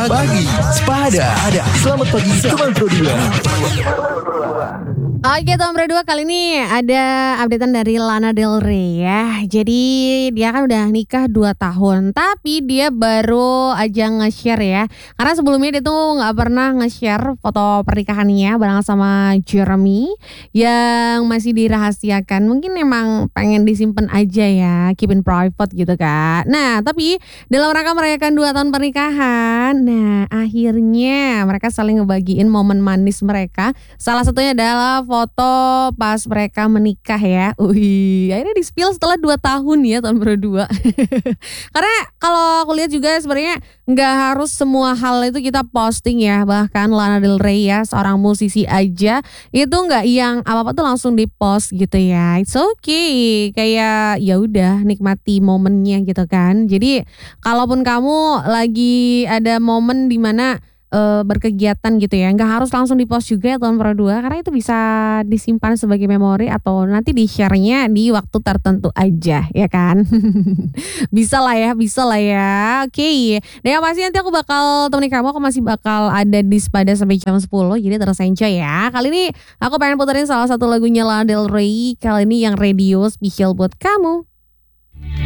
Pagi Sepada. Selamat pagi teman Pro 2. Oke, Tom Bro 2 kali ini ada updatean dari Lana Del Rey ya. Jadi dia kan udah nikah 2 tahun, tapi dia baru aja nge-share ya. Karena sebelumnya dia tuh gak pernah nge-share foto pernikahannya bareng sama Jeremy yang masih dirahasiakan. Mungkin emang pengen disimpan aja ya, keep in private gitu kan. Nah, tapi dalam rangka merayakan 2 tahun pernikahan, nah akhirnya mereka saling ngebagiin momen manis mereka. Salah satunya adalah foto pas mereka menikah ya. Wih, akhirnya di-spill setelah 2 tahun ya tahun berdua. Karena kalau aku lihat juga sebenarnya nggak harus semua hal itu kita posting ya. Bahkan Lana Del Rey ya, seorang musisi aja itu nggak yang apa-apa tuh langsung di-post gitu ya. It's okay. Kayak ya udah nikmati momennya gitu kan. Jadi kalaupun kamu lagi ada momen di mana berkegiatan gitu ya, nggak harus langsung di-post juga ya tahun Pro 2 karena itu bisa disimpan sebagai memori atau nanti di-share-nya di waktu tertentu aja ya kan. Bisa lah ya. Oke. Dan yang pasti nanti aku bakal temenin kamu, aku masih bakal ada di Sepada sampai jam 10, jadi terus enjoy ya. Kali ini aku pengen puterin salah satu lagunya Lana Del Rey, kali ini yang Radio spesial buat kamu.